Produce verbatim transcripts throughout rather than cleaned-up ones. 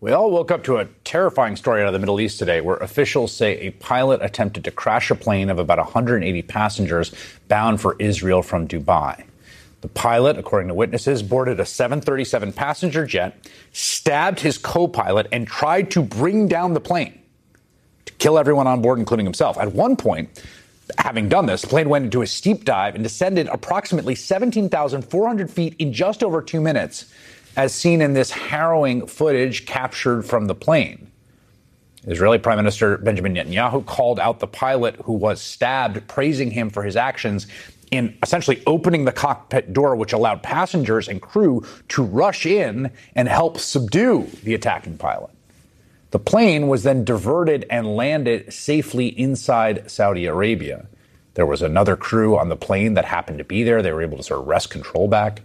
We all woke up to a terrifying story out of the Middle East today where officials say a pilot attempted to crash a plane of about one hundred eighty passengers bound for Israel from Dubai. The pilot, according to witnesses, boarded a seven thirty-seven passenger jet, stabbed his co-pilot, and tried to bring down the plane to kill everyone on board, including himself. At one point, having done this, the plane went into a steep dive and descended approximately seventeen thousand four hundred feet in just over two minutes, as seen in this harrowing footage captured from the plane. Israeli Prime Minister Benjamin Netanyahu called out the pilot who was stabbed, praising him for his actions in essentially opening the cockpit door, which allowed passengers and crew to rush in and help subdue the attacking pilot. The plane was then diverted and landed safely inside Saudi Arabia. There was another crew on the plane that happened to be there. They were able to sort of wrest control back.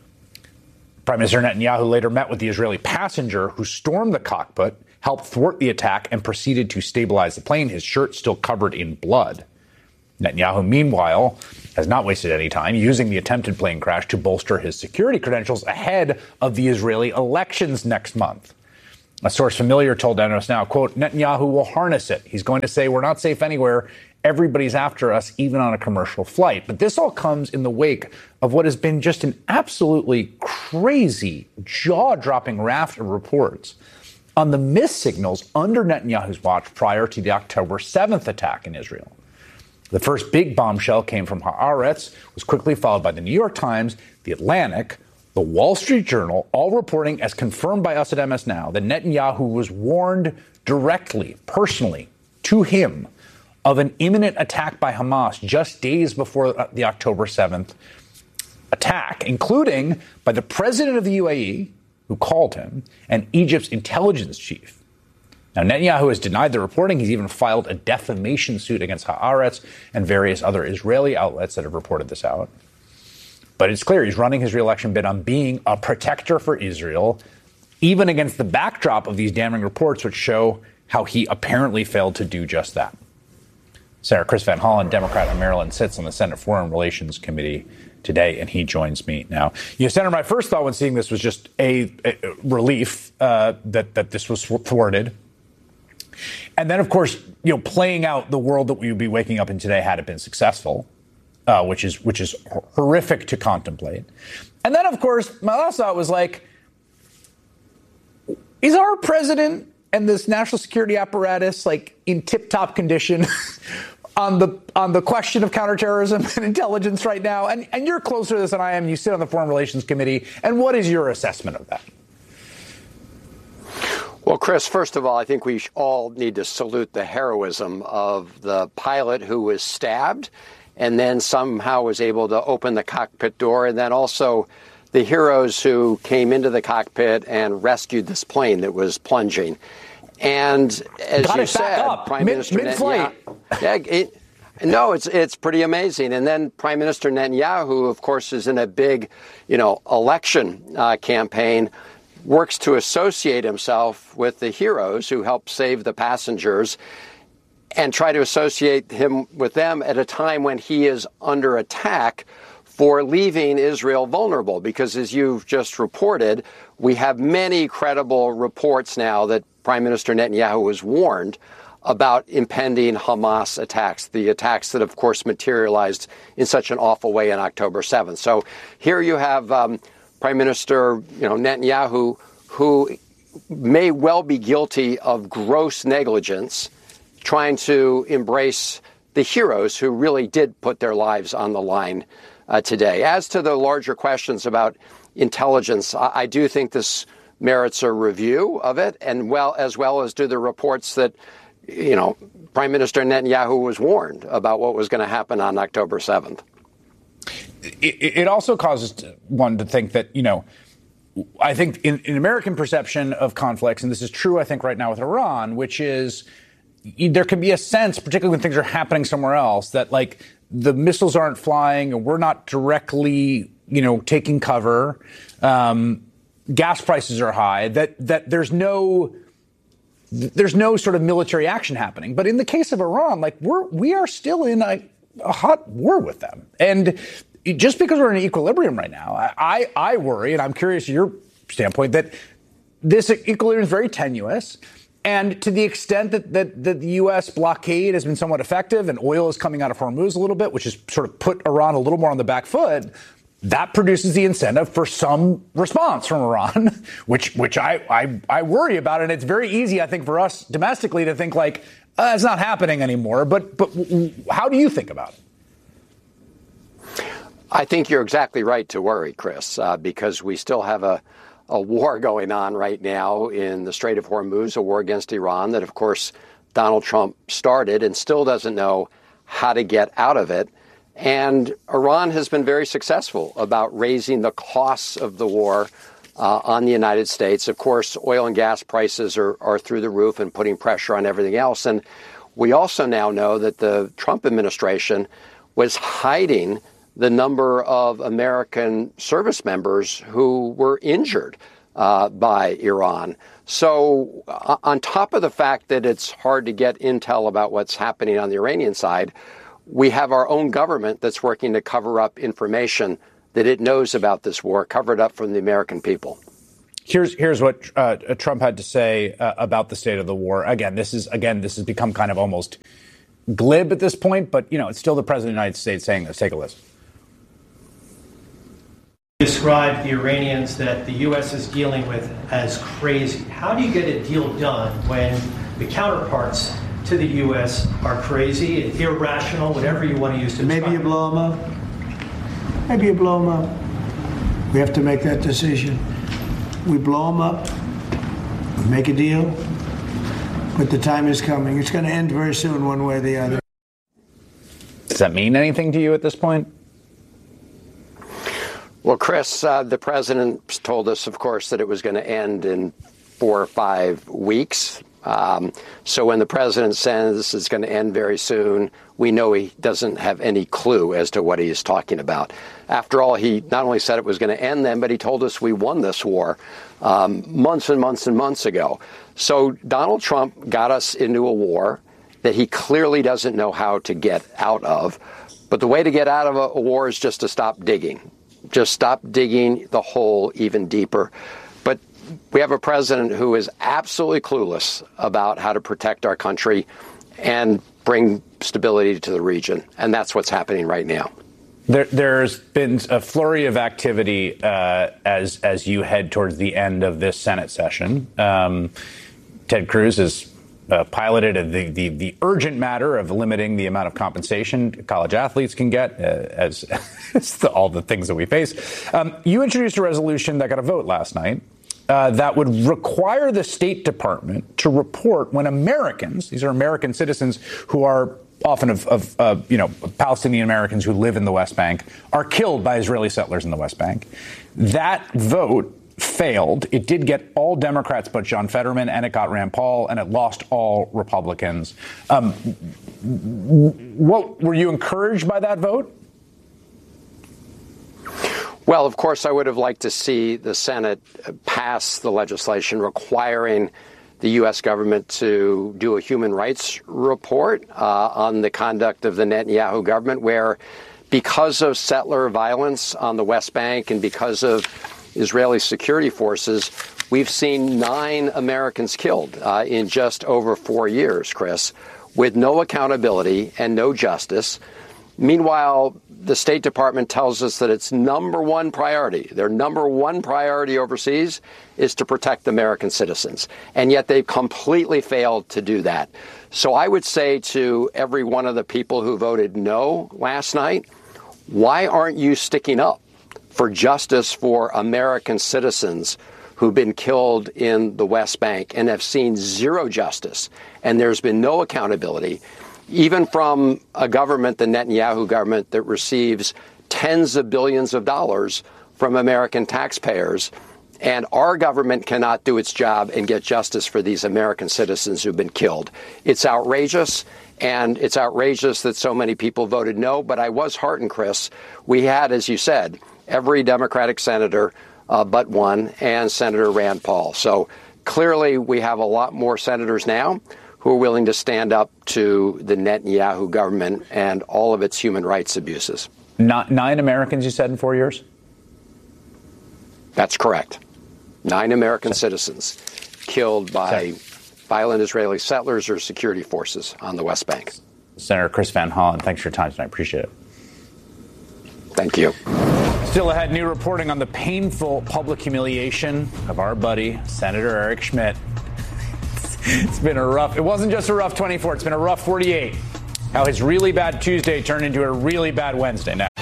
Prime Minister Netanyahu later met with the Israeli passenger who stormed the cockpit, helped thwart the attack, and proceeded to stabilize the plane, his shirt still covered in blood. Netanyahu, meanwhile, has not wasted any time using the attempted plane crash to bolster his security credentials ahead of the Israeli elections next month. A source familiar told N S Now, quote, Netanyahu will harness it. He's going to say, we're not safe anywhere. Everybody's after us, even on a commercial flight. But this all comes in the wake of what has been just an absolutely crazy, jaw-dropping raft of reports on the missed signals under Netanyahu's watch prior to the October seventh attack in Israel. The first big bombshell came from Haaretz, was quickly followed by the New York Times, the Atlantic, the Wall Street Journal, all reporting, as confirmed by us at M S Now, that Netanyahu was warned directly, personally, to him of an imminent attack by Hamas just days before the October seventh attack, including by the president of the U A E, who called him, and Egypt's intelligence chief. Now, Netanyahu has denied the reporting. He's even filed a defamation suit against Haaretz and various other Israeli outlets that have reported this out. But it's clear he's running his re-election bid on being a protector for Israel, even against the backdrop of these damning reports, which show how he apparently failed to do just that. Senator Chris Van Hollen, Democrat of Maryland, sits on the Senate Foreign Relations Committee today, and he joins me now. You know, Senator, my first thought when seeing this was just a, a relief uh, that that this was thwarted. And then, of course, you know, playing out the world that we would be waking up in today had it been successful, uh, which is which is horrific to contemplate. And then, of course, my last thought was like, is our president and this national security apparatus like in tip-top condition on the on the question of counterterrorism and intelligence right now? And, and you're closer to this than I am. You sit on the Foreign Relations Committee. And what is your assessment of that? Well, Chris, first of all, I think we all need to salute the heroism of the pilot who was stabbed and then somehow was able to open the cockpit door, and then also the heroes who came into the cockpit and rescued this plane that was plunging. And as Got you it said, back up. Prime Mid, Minister mid-flight. Netanyahu, yeah, it, no, it's it's pretty amazing. And then Prime Minister Netanyahu, of course, is in a big, you know, election uh, campaign, works to associate himself with the heroes who helped save the passengers and try to associate him with them at a time when he is under attack for leaving Israel vulnerable. Because as you've just reported, we have many credible reports now that Prime Minister Netanyahu was warned about impending Hamas attacks, the attacks that, of course, materialized in such an awful way on October seventh. So here you have um, Prime Minister, you know, Netanyahu, who may well be guilty of gross negligence, trying to embrace the heroes who really did put their lives on the line uh, today. As to the larger questions about intelligence, I, I do think this merits a review of it, and well as well as do the reports that, you know, Prime Minister Netanyahu was warned about what was going to happen on October seventh. It, it also causes one to think that, you know, I think in, in American perception of conflicts, and this is true, I think, right now with Iran, which is there can be a sense, particularly when things are happening somewhere else, that like the missiles aren't flying and we're not directly, you know, taking cover. Um, gas prices are high, that that there's no there's no sort of military action happening. But in the case of Iran, like we're we are still in a, a hot war with them. And just because we're in an equilibrium right now, I, I worry, and I'm curious your standpoint, that this equilibrium is very tenuous. And to the extent that, that, that the U S blockade has been somewhat effective and oil is coming out of Hormuz a little bit, which has sort of put Iran a little more on the back foot, that produces the incentive for some response from Iran, which which I, I, I worry about. And it's very easy, I think, for us domestically to think like, uh, it's not happening anymore. But, but how do you think about it? I think you're exactly right to worry, Chris, uh, because we still have a a war going on right now in the Strait of Hormuz, a war against Iran that, of course, Donald Trump started and still doesn't know how to get out of it. And Iran has been very successful about raising the costs of the war uh, on the United States. Of course, oil and gas prices are, are through the roof and putting pressure on everything else. And we also now know that the Trump administration was hiding the number of American service members who were injured uh, by Iran. So uh, on top of the fact that it's hard to get intel about what's happening on the Iranian side, we have our own government that's working to cover up information that it knows about this war, cover it up from the American people. Here's here's what uh, Trump had to say uh, about the state of the war. Again, this is again this has become kind of almost glib at this point, but you know it's still the president of the United States saying this. Take a listen. Describe the Iranians that the U S is dealing with as crazy. How do you get a deal done when the counterparts to the U S are crazy, irrational, whatever you want to use to describe? Maybe you blow them up. Maybe you blow them up. We have to make that decision. We blow them up. We make a deal. But the time is coming. It's going to end very soon, one way or the other. Does that mean anything to you at this point? Well, Chris, uh, the president told us, of course, that it was going to end in four or five weeks. Um, so when the president says it's going to end very soon, we know he doesn't have any clue as to what he is talking about. After all, he not only said it was going to end then, but he told us we won this war um, months and months and months ago. So Donald Trump got us into a war that he clearly doesn't know how to get out of. But the way to get out of a, a war is just to stop digging. Just stop digging the hole even deeper. But we have a president who is absolutely clueless about how to protect our country and bring stability to the region. And that's what's happening right now. There, there's been a flurry of activity uh, as as you head towards the end of this Senate session. Um, Ted Cruz has uh, piloted the, the the urgent matter of limiting the amount of compensation college athletes can get, uh, as, as the, all the things that we face. Um, you introduced a resolution that got a vote last night uh, that would require the State Department to report when Americans, these are American citizens who are often of, of uh, you know, Palestinian Americans who live in the West Bank, are killed by Israeli settlers in the West Bank. That vote failed. It did get all Democrats but John Fetterman, and it got Rand Paul, and it lost all Republicans. Um, what were you encouraged by that vote? Well, of course, I would have liked to see the Senate pass the legislation requiring the U S government to do a human rights report uh, on the conduct of the Netanyahu government, where because of settler violence on the West Bank and because of Israeli security forces, we've seen nine Americans killed uh, in just over four years, Chris, with no accountability and no justice. Meanwhile, the State Department tells us that its number one priority, their number one priority overseas, is to protect American citizens. And yet they've completely failed to do that. So I would say to every one of the people who voted no last night, why aren't you sticking up for justice for American citizens who've been killed in the West Bank and have seen zero justice, and there's been no accountability, even from a government, the Netanyahu government, that receives tens of billions of dollars from American taxpayers. And our government cannot do its job and get justice for these American citizens who've been killed. It's outrageous, and it's outrageous that so many people voted no. But I was heartened, Chris. We had, as you said, every Democratic senator uh, but one, and Senator Rand Paul. So clearly we have a lot more senators now who are willing to stand up to the Netanyahu government and all of its human rights abuses. Not nine Americans, you said, in four years? That's correct. Nine American citizens killed by violent Israeli settlers or security forces on the West Bank. Senator Chris Van Hollen, thanks for your time tonight. Appreciate it. Thank you. Still ahead, new reporting on the painful public humiliation of our buddy, Senator Eric Schmidt. It's been a rough, it wasn't just a rough twenty-four, it's been a rough forty-eight. How his really bad Tuesday turned into a really bad Wednesday next.